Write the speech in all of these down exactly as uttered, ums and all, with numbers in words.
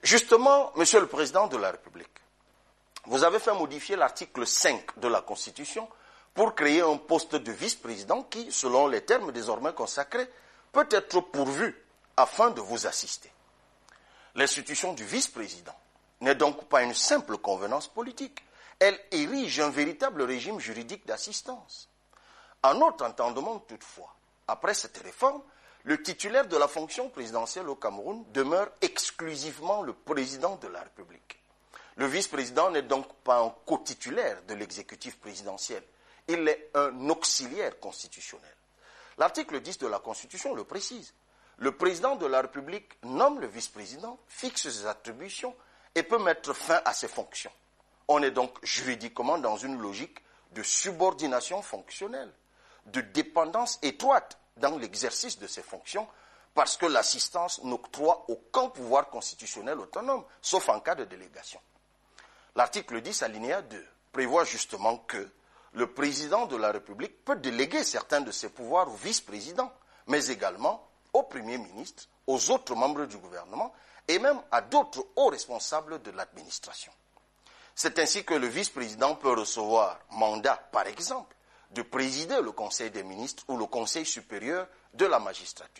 Justement, Monsieur le Président de la République, vous avez fait modifier l'article cinq de la Constitution pour créer un poste de vice-président qui, selon les termes désormais consacrés, peut être pourvu afin de vous assister. L'institution du vice-président n'est donc pas une simple convenance politique. Elle érige un véritable régime juridique d'assistance. À notre entendement, toutefois, après cette réforme, le titulaire de la fonction présidentielle au Cameroun demeure exclusivement le président de la République. Le vice-président n'est donc pas un co-titulaire de l'exécutif présidentiel. Il est un auxiliaire constitutionnel. L'article dix de la Constitution le précise. Le président de la République nomme le vice-président, fixe ses attributions et peut mettre fin à ses fonctions. On est donc juridiquement dans une logique de subordination fonctionnelle, de dépendance étroite dans l'exercice de ses fonctions, parce que l'assistance n'octroie aucun pouvoir constitutionnel autonome, sauf en cas de délégation. L'article dix, alinéa deux, prévoit justement que le président de la République peut déléguer certains de ses pouvoirs au vice-président, mais également au Premier ministre, aux autres membres du gouvernement et même à d'autres hauts responsables de l'administration. C'est ainsi que le vice-président peut recevoir mandat, par exemple, de présider le Conseil des ministres ou le Conseil supérieur de la magistrature,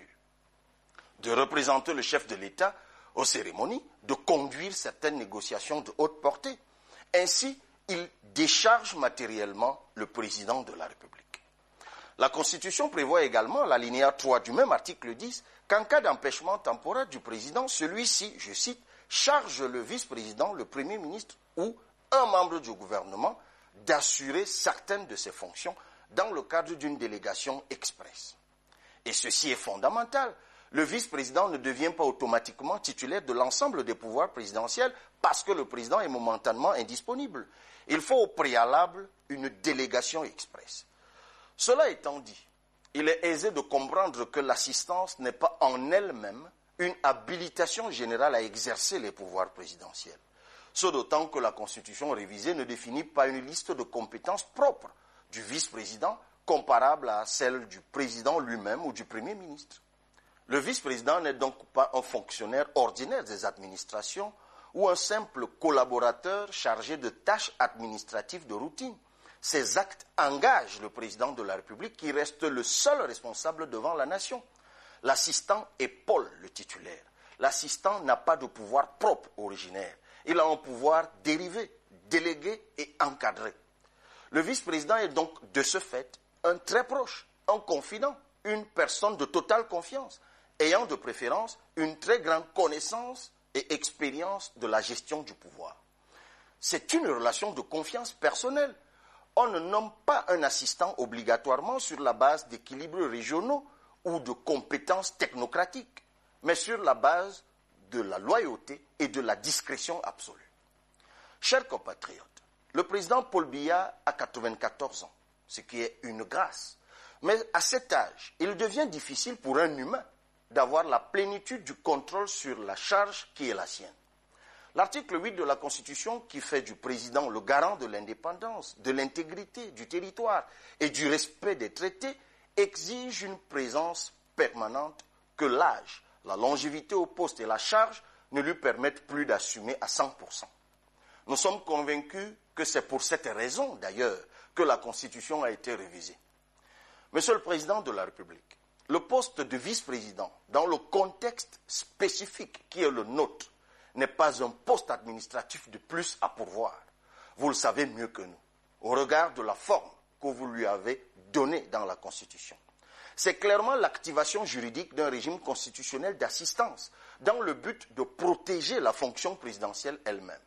de représenter le chef de l'État aux cérémonies, de conduire certaines négociations de haute portée. Ainsi, il décharge matériellement le président de la République. La Constitution prévoit également, l'alinéa trois du même article dix, qu'en cas d'empêchement temporaire du président, celui-ci, je cite, charge le vice-président, le Premier ministre ou un membre du gouvernement d'assurer certaines de ses fonctions dans le cadre d'une délégation express. Et ceci est fondamental. Le vice-président ne devient pas automatiquement titulaire de l'ensemble des pouvoirs présidentiels parce que le président est momentanément indisponible. Il faut au préalable une délégation express. Cela étant dit, il est aisé de comprendre que l'assistance n'est pas en elle-même une habilitation générale à exercer les pouvoirs présidentiels. Ce d'autant que la Constitution révisée ne définit pas une liste de compétences propres du vice-président comparable à celle du président lui-même ou du Premier ministre. Le vice-président n'est donc pas un fonctionnaire ordinaire des administrations ou un simple collaborateur chargé de tâches administratives de routine. Ces actes engagent le président de la République qui reste le seul responsable devant la nation. L'assistant épaule le titulaire. L'assistant n'a pas de pouvoir propre originaire. Il a un pouvoir dérivé, délégué et encadré. Le vice-président est donc, de ce fait, un très proche, un confident, une personne de totale confiance, ayant de préférence une très grande connaissance et expérience de la gestion du pouvoir. C'est une relation de confiance personnelle. On ne nomme pas un assistant obligatoirement sur la base d'équilibres régionaux ou de compétences technocratiques, mais sur la base de la loyauté et de la discrétion absolue. Chers compatriotes, le président Paul Biya a quatre-vingt-quatorze ans, ce qui est une grâce. Mais à cet âge, il devient difficile pour un humain d'avoir la plénitude du contrôle sur la charge qui est la sienne. L'article huit de la Constitution, qui fait du président le garant de l'indépendance, de l'intégrité du territoire et du respect des traités, exige une présence permanente que l'âge, la longévité au poste et la charge ne lui permettent plus d'assumer à cent pour cent. Nous sommes convaincus que c'est pour cette raison, d'ailleurs, que la Constitution a été révisée. Monsieur le Président de la République, le poste de vice-président, dans le contexte spécifique qui est le nôtre, n'est pas un poste administratif de plus à pourvoir. Vous le savez mieux que nous, au regard de la forme que vous lui avez donnée dans la Constitution. C'est clairement l'activation juridique d'un régime constitutionnel d'assistance dans le but de protéger la fonction présidentielle elle-même.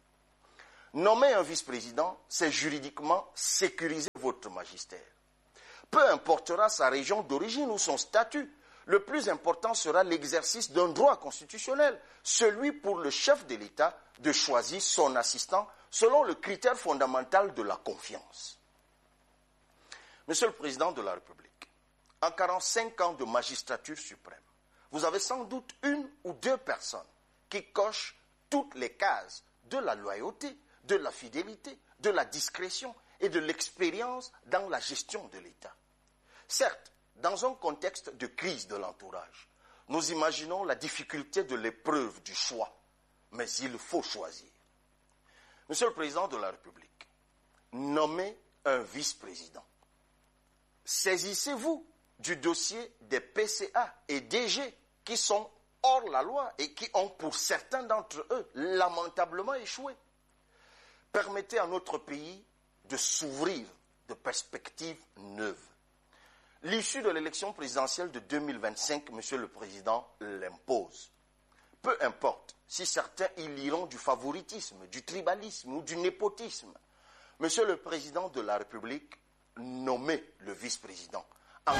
Nommer un vice-président, c'est juridiquement sécuriser votre magistère. Peu importera sa région d'origine ou son statut, le plus important sera l'exercice d'un droit constitutionnel, celui pour le chef de l'État de choisir son assistant selon le critère fondamental de la confiance. Monsieur le Président de la République, en quarante-cinq ans de magistrature suprême, vous avez sans doute une ou deux personnes qui cochent toutes les cases de la loyauté, de la fidélité, de la discrétion et de l'expérience dans la gestion de l'État. Certes, dans un contexte de crise de l'entourage, nous imaginons la difficulté de l'épreuve du choix. mais il faut choisir. Monsieur le Président de la République, nommez un vice-président. Saisissez-vous du dossier des P C A et D G qui sont hors la loi et qui ont, pour certains d'entre eux, lamentablement échoué. Permettez à notre pays de s'ouvrir de perspectives neuves. L'issue de l'élection présidentielle de deux mille vingt-cinq, Monsieur le Président, l'impose. Peu importe si certains y liront du favoritisme, du tribalisme ou du népotisme. Monsieur le Président de la République, nommez le vice-président. En...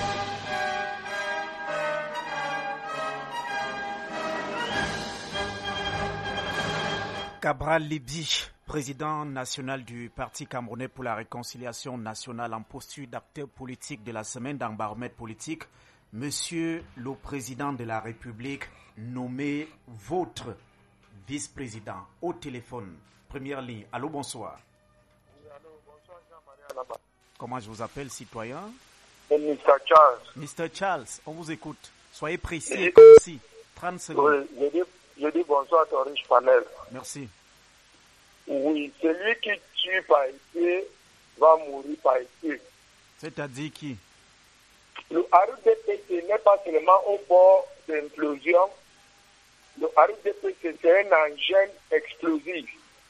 Cabral Libzi, président national du Parti camerounais pour la réconciliation nationale en posture d'acteur politique de la semaine dans Baromètre politique. Monsieur le Président de la République, nommez votre vice-président au téléphone. Première ligne. Allô, bonsoir. Oui, allô, bonsoir, Jean-Marie. Comment je vous appelle, citoyen? mister Charles. mister Charles, on vous écoute. Soyez précis et concis. trente secondes. Oui, je dis, je dis bonsoir à ton riche panel. Merci. Oui, celui qui tue par épée va mourir par épée. C'est-à-dire qui? Le Haru D P C n'est pas seulement au bord d'implosion. Le Haru D P C, c'est un engin explosif.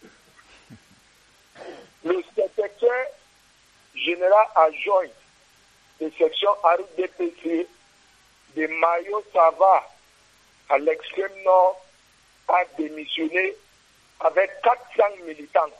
Le secrétaire général adjoint de section Haru D P C de Mayo Sava à l'extrême nord a démissionné avec quatre cents militants.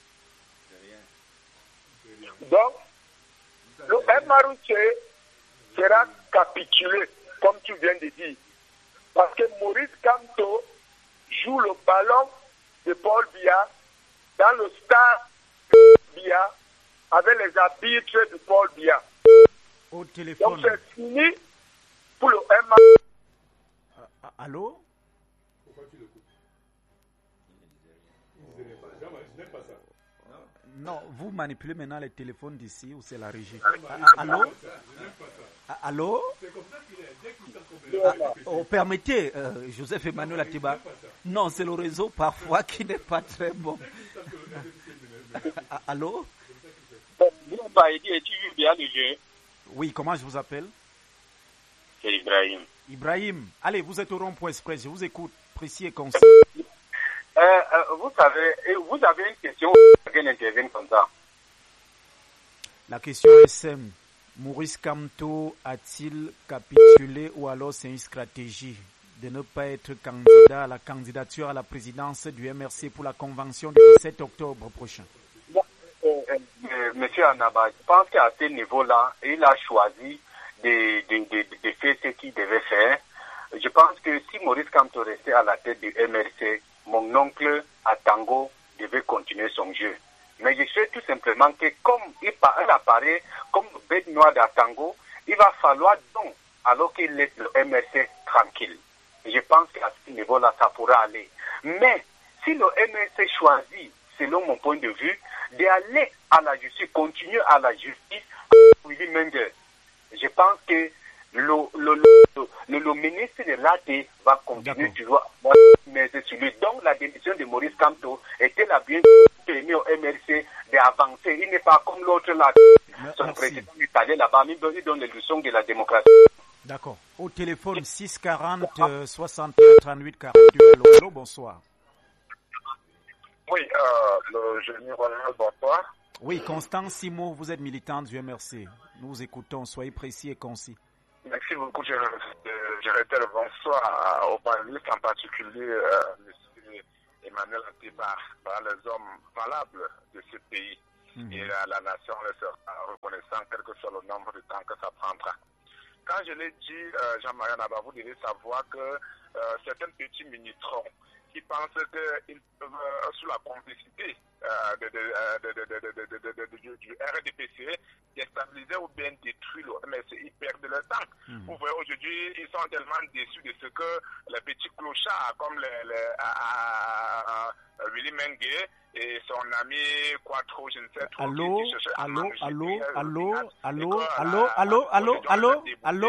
Donc, le M R C sera capitulé, comme tu viens de dire. Parce que Maurice Kamto joue le ballon de Paul Biya dans le stade Biya avec les arbitres de Paul Biya. Au téléphone. Donc c'est fini pour le M R C. Ah, allô? Pourquoi tu le coupes? Il ne pas. Je n'aime pas ça. Non, vous manipulez maintenant les téléphones d'ici ou c'est la régie? Ah, allô? Ah, allô? C'est comme ça qu'il est. Dès qu'il s'en Ah, oh, permettez, euh, Joseph Emmanuel Atiba. Non, c'est le réseau parfois qui n'est pas très bon. Ah, allô? Oui, comment je vous appelle? C'est Ibrahim. Ibrahim, allez, vous êtes au rond-point express, je vous écoute, précis et concis. Euh, euh, vous savez, vous avez une question, quelqu'un intervient comme ça. La question est simple. Maurice Kamto a-t-il capitulé ou alors c'est une stratégie de ne pas être candidat à la candidature à la présidence du M R C pour la convention du dix-sept octobre prochain? Euh, euh, Monsieur Anaba, je pense qu'à ce niveau-là, il a choisi de, de, de, de faire ce qu'il devait faire. Je pense que si Maurice Kamto restait à la tête du M R C, mon oncle Atango devait continuer son jeu. Mais je sais tout simplement que comme il apparaît comme le bête noire d'Atango, il va falloir donc, alors qu'il laisse le M R C tranquille. Et je pense qu'à ce niveau-là, ça pourra aller. Mais si le M R C choisit, selon mon point de vue, d'aller à la justice, continuer à la justice, je pense que le, le, le, le, le ministre de l'A T va continuer toujours à mettre sur lui. Donc la démission de Maurice Kamto était la bienvenue permis au M R C d'avancer. Il n'est pas comme l'autre là. Son Merci. Président est allé là-bas, il donne les leçons de la démocratie. D'accord. Au téléphone six quarante, soixante et un, trente-huit, quarante-deux. Allô, allô, bonsoir. Oui, euh, le génie Ronald, bonsoir. Oui, Constance Simo, vous êtes militante du M R C. Nous vous écoutons, soyez précis et concis. Merci beaucoup, je, je, je réitère le bonsoir aux panélistes, en particulier euh, M. Emmanuel Atiba, voilà, les hommes valables de ce pays. Mmh. Et à la nation le sera reconnaissant, quel que soit le nombre de temps que ça prendra. Quand je l'ai dit, euh, Jean-Marie Naba, vous devez savoir que euh, certains petits ministrons qui pensent qu'ils peuvent, euh, sous la complicité euh, de, de, de, de, de, de, de, de, de, du R D P C, déstabiliser ou bien détruire le M R C, ils perdent leur temps. Mmh. Vous voyez, aujourd'hui, ils sont tellement déçus de ce que les petits clochards, comme les, les, à, à, à Willy Mengue et son ami Quattro, je ne sais trop. Allô, allô, allô, allô, allô, allô, allô, allô, allô, allô,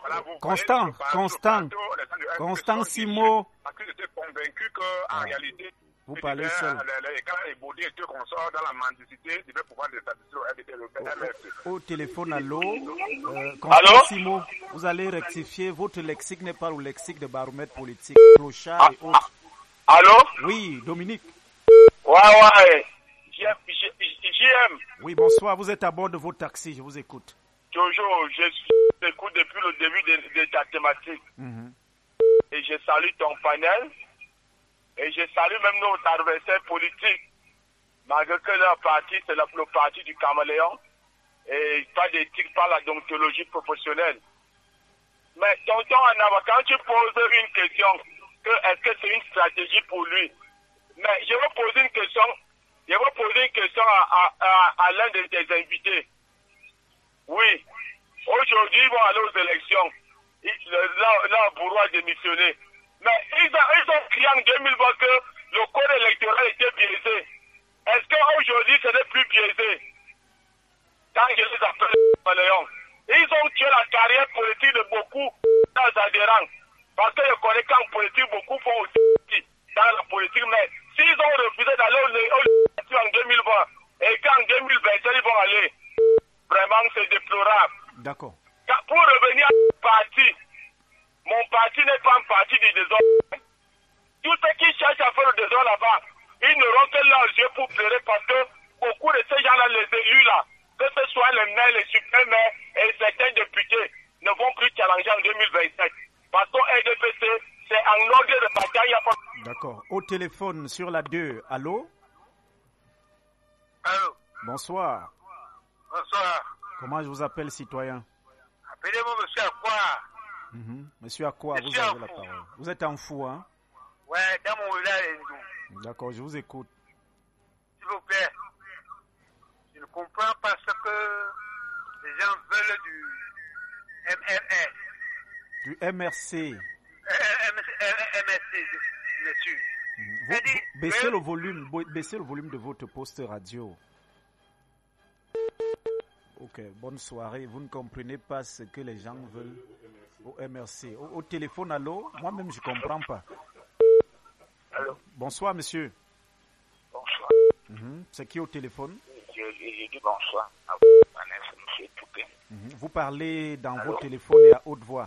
Voilà, vous Constant, voyez, sur Constant, plateau, les gens de Constant M P sont Simo. parce que j'étais convaincu qu'en Ah. réalité, Vous que parlez devait, seul. les, les, quand les baudiers et tout qu'on sort dans la mendicité, devaient pouvoir déstabiliser le R D P, le M R C. Au téléphone, allô. Euh, Allô? Constant Simo, vous allez rectifier. Votre lexique n'est pas le lexique de baromètre politique, clochard Ah, et autres. Allô? Oui, Dominique. Ouais, ouais. J M. Oui, bonsoir. Vous êtes à bord de votre taxi. Je vous écoute. Toujours, je suis écoute depuis le début de, de ta thématique. Mm-hmm. Et je salue ton panel. Et je salue même nos adversaires politiques. Malgré que leur parti, c'est le, le parti du caméléon. Et pas d'éthique, pas la dontologie professionnelle. Mais tonton Anaba, quand tu poses une question, que est-ce que c'est une stratégie pour lui? Mais je vais poser une question, je vais poser une question à, à, à, à l'un de tes invités. Oui, aujourd'hui ils vont aller aux élections. Leur bourreau a démissionné. Mais ils ont, ils ont crié en deux mille vingt que le code électoral était biaisé. Est-ce qu'aujourd'hui ce n'est plus biaisé? Quand je les appelle les Léons. Ils ont tué la carrière politique de beaucoup dans adhérents. Parce que je connais qu'en politique, beaucoup font aussi dans la politique. Mais s'ils ont refusé d'aller aux élections en deux mille vingt et qu'en deux mille vingt ils vont aller, vraiment c'est déplorable. D'accord. Pour revenir à mon parti, mon parti n'est pas un parti du désordre. Tous ceux qui cherchent à faire le désordre là-bas, ils n'auront que leurs yeux pour pleurer parce que beaucoup de ces gens-là, les élus là, que ce soit les maires, les super-maires et certains députés, ne vont plus challenger en deux mille vingt-sept. Parce qu'au R D P C, c'est en ordre de bataille. Il y a pas... D'accord. Au téléphone, sur la deux. Allô? Allô? Bonsoir. Bonsoir. Comment je vous appelle, citoyen? Appelez-moi monsieur Akwa. Mm-hmm. Monsieur Akwa, vous Monsieur avez la Afou. parole. Vous êtes en fou, hein? Ouais, dans mon village. D'accord, je vous écoute. S'il vous plaît. Je ne comprends pas ce que les gens veulent du M R S. Du M R C. M S C, monsieur. Mm-hmm. Vous, vous baissez le volume, baissez le volume de votre poste radio. Ok, bonne soirée. Vous ne comprenez pas ce que les gens veulent au M R C. Au, au téléphone, allô? Moi-même, je ne comprends pas. Allô? Bonsoir, monsieur. Bonsoir. Mm-hmm. C'est qui au téléphone? Je, je dis bonsoir à vous, monsieur Toupé. Mm-hmm. Vous parlez dans Allô? Vos téléphones et à haute voix.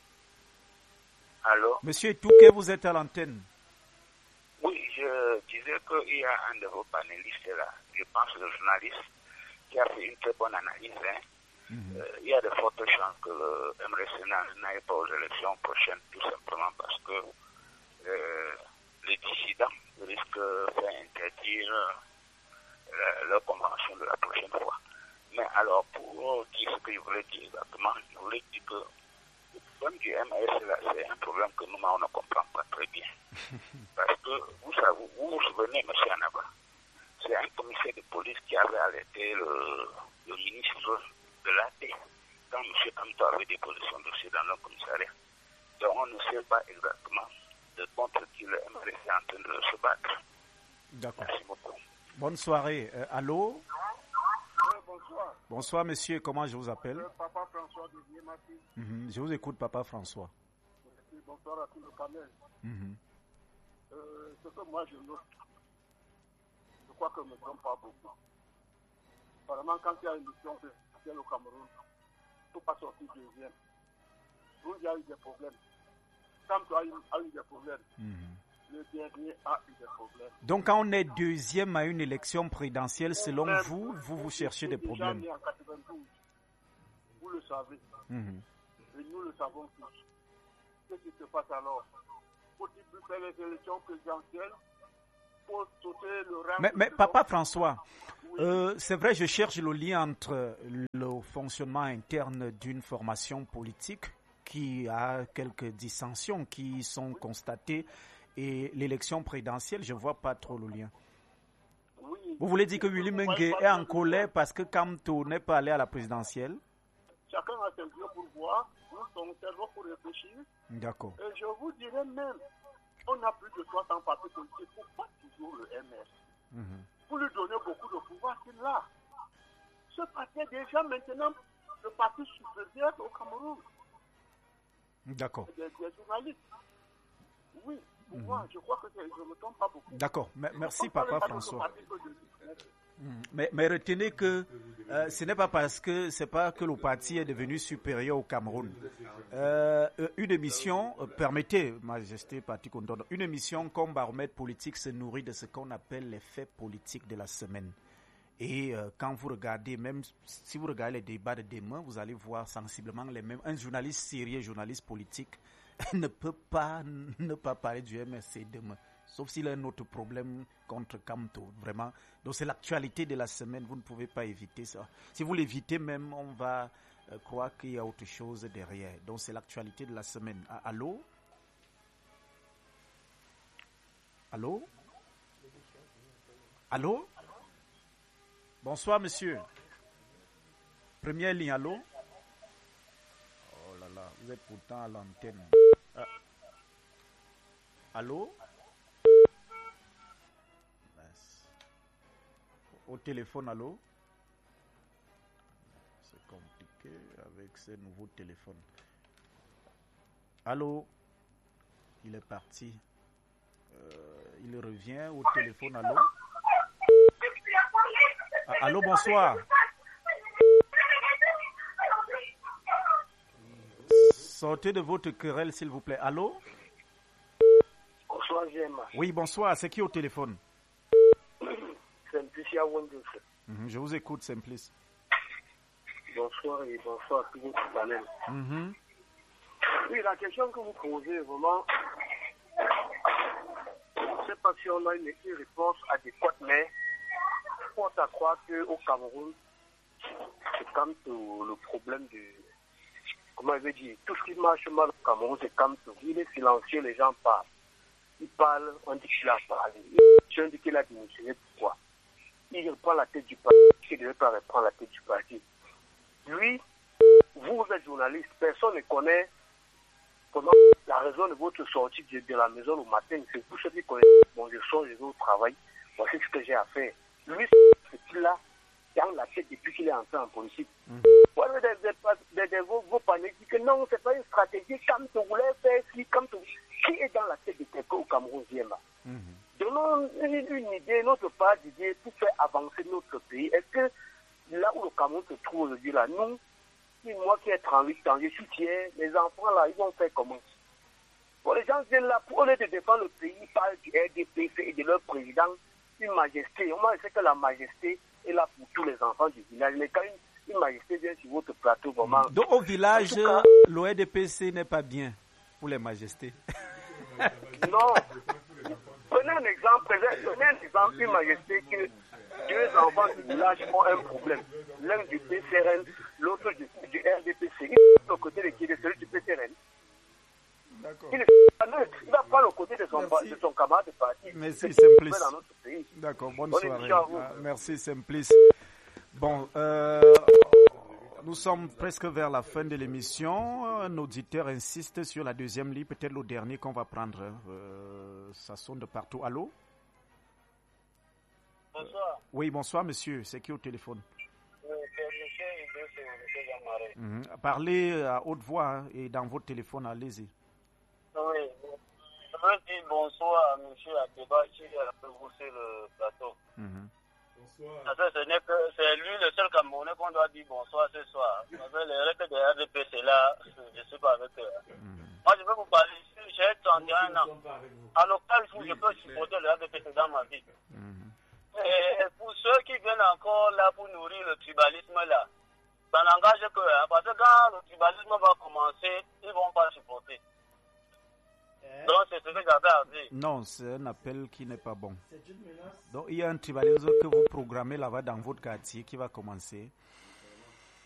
Allô? Monsieur Touquet, vous êtes à l'antenne. Oui, je disais qu'il y a un de vos panélistes là, je pense le journaliste, qui a fait une très bonne analyse. Hein. Mm-hmm. euh, il y a de fortes chances que le M R C n'aille pas aux élections prochaines, tout simplement parce que euh, les dissidents risquent de faire interdire euh, leur convention de la prochaine fois. Mais alors, pour dire ce que je voulais dire exactement, je voulais dire que le problème du M R C, là, c'est un problème que nous, on ne comprend pas très bien. Parce que, vous savez, vous vous souvenez, M. Anaba, c'est un commissaire de police qui avait alerté le, le ministre de la paix quand M. Kamto avait déposé son dossier dans le commissariat. Donc, on ne sait pas exactement de contre qui le M R C est en train de se battre. D'accord. Merci beaucoup. Bonne soirée. Euh, allô? Oui, bonsoir. Bonsoir, monsieur. Comment je vous appelle? Euh, Papa François de Vieux-Marty. Mm-hmm. Je vous écoute, Papa François. Merci. Bonsoir à tout le panel. Mm-hmm. Euh, ce que moi je note, je crois que nous ne sommes pas beaucoup. Apparemment, quand il y a une mission présidentielle au Cameroun, il ne faut pas sortir deuxième. Où il y a eu des problèmes. Quand tu as eu, a eu des problèmes, mm-hmm. le dernier a eu des problèmes. Donc, quand on est deuxième à une élection présidentielle, selon même, vous, vous, vous cherchez des problèmes. En quatre-vingt-douze, vous le savez. Mm-hmm. Et nous le savons tous. Qu'est-ce qui se passe alors? Faut-il plus faire les élections présidentielles? Faut sauter le rang. Mais, mais Papa François, oui. euh, c'est vrai, je cherche le lien entre le fonctionnement interne d'une formation politique qui a quelques dissensions qui sont constatées et l'élection présidentielle, je ne vois pas trop le lien. Oui. Vous voulez dire que Willy Mengue est en colère parce que Kamto n'est pas allé à la présidentielle? Chacun a ses yeux pour voir, son cerveau pour réfléchir. D'accord. Et je vous dirais même, on a plus de soixante partis politiques, pourquoi toujours le M R C? Mm-hmm. Pour lui donner beaucoup de pouvoir, c'est là. Ce parti est déjà maintenant le parti supérieur au Cameroun. D'accord. Des, des journalistes. Oui, pour mmh. moi, je crois que je ne me trompe pas beaucoup. D'accord. Merci, Papa François. Mais, mais retenez que euh, ce n'est pas parce que c'est pas que le parti est devenu supérieur au Cameroun. Euh, une émission, euh, permettez, Majesté Parti Condor, une émission comme Baromètre politique se nourrit de ce qu'on appelle les faits politiques de la semaine. Et euh, quand vous regardez, même si vous regardez les débats de demain, vous allez voir sensiblement les mêmes. Un journaliste sérieux, journaliste politique, ne peut pas ne pas parler du M S C demain. Sauf s'il a un autre problème contre Kamto, vraiment. Donc c'est l'actualité de la semaine, vous ne pouvez pas éviter ça. Si vous l'évitez même, on va euh, croire qu'il y a autre chose derrière. Donc c'est l'actualité de la semaine. Ah, allô? Allô? Allô? Bonsoir, monsieur. Première ligne, allô? Oh là là, vous êtes pourtant à l'antenne. Ah. Allô? Au téléphone, allô? C'est compliqué avec ces nouveaux téléphones. Allô? Il est parti. Euh, il revient au téléphone, allô? Ah, allô, bonsoir. Sortez de votre querelle, s'il vous plaît. Allô? Bonsoir, Gemma. Oui, bonsoir. C'est qui au téléphone? Simplice à Windows. Mm-hmm. Je vous écoute, Simplice. Bonsoir et bonsoir à tous vos panels. Mm-hmm. Oui, la question que vous posez, vraiment, je ne sais pas si on a une réponse adéquate, mais je pense à croire qu'au Cameroun, c'est comme tout le problème de... Comment je veux dire? Tout ce qui marche mal au Cameroun, c'est comme tout. Il est silencieux, les gens parlent. Il parle, on dit qu'il a parlé. On dit qu'il a démissionné. Pourquoi? Il reprend la tête du parti. Il ne devait pas reprendre la tête du parti. Lui, vous êtes journaliste, personne ne connaît comment la raison de votre sortie de, de la maison le matin. C'est pour ceux qui connaissent. Bon, je sors, je vais au travail. Voici ce que j'ai à faire. Lui, c'est qu'il a dans la tête depuis qu'il est entré en politique. Mmh. Vous avez des, des, des, des, vos, vos paniers qui disent que non, c'est pas une stratégie. Comme tu voulais faire, si, comme tu... Qui est dans la tête de quelqu'un au Cameroun, là? Mmh. Donnons une, une idée, notre part d'idée pour faire avancer notre pays. Est-ce que là où le Cameroun se trouve aujourd'hui, là, nous, moi qui ai trente-huit ans, je suis fier, les enfants là, ils vont faire comment? Bon, les gens viennent là, pour au lieu de défendre le pays, ils parlent du R D P C et de leur président, une majesté. Moi, je sais que la majesté est là pour tous les enfants du village. Mais quand une, une majesté vient sur votre plateau, vraiment. Donc au village, cas, le R D P C n'est pas bien pour les majestés. Non. Prenez un exemple, prenez un exemple, une majesté que deux enfants du village ont un problème. L'un du P C R N, l'autre du, du R D P C. Il est au côté de qui? De celui du P C R N. D'accord. Il est neutre. Il va prendre le côté de son, de son camarade de parti. Merci, Simplice. Dans notre pays. D'accord, bonne Bonne soirée. Ah, merci, Simplice. Bon, euh, nous sommes presque vers la fin de l'émission. Un auditeur insiste sur la deuxième ligne, peut-être le dernier qu'on va prendre. Euh, ça sonne de partout. Allô? Bonsoir. Oui, bonsoir, monsieur. C'est qui au téléphone? Oui, c'est monsieur Idriss, c'est monsieur Jean-Marie. Mm-hmm. Parlez à haute voix hein, et dans votre téléphone, allez-y. Oui, je veux dire bonsoir à monsieur Ateba qui est avec sur le plateau. Mm-hmm. Bonsoir. Parce que ce n'est que c'est lui le seul Camerounais qu'on doit dire bonsoir ce soir. Parce que les règles de R D P C là, je ne suis pas avec eux. Mm-hmm. Moi, je veux vous parler ici, j'ai trente et un ans. À local, je peux supporter le R D P C dans ma vie. Mm-hmm. Et pour ceux qui viennent encore là pour nourrir le tribalisme là, ça n'engage que, hein, parce que quand le tribalisme va commencer, ils ne vont pas supporter. Donc c'est ce que j'avais à dire. Non, c'est un appel qui n'est pas bon. C'est une menace. Donc il y a un tribalisme que vous programmez là-bas dans votre quartier qui va commencer.